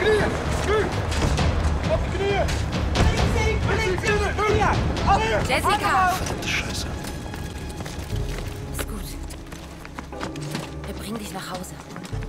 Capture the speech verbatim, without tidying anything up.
Knie! Auf die Knie! Jessica! Verdammte Scheiße. Ist gut. Wir bringen dich nach Hause.